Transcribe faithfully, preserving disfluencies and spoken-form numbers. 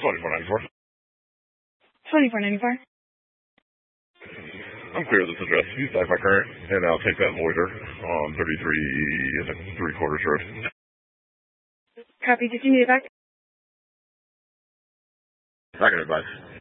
twenty-four ninety-four. twenty-four ninety-four. I'm clear of this address. Use my current, and I'll take that loiter on thirty-three and three quarters road. Copy. Did you need it back? I can advise.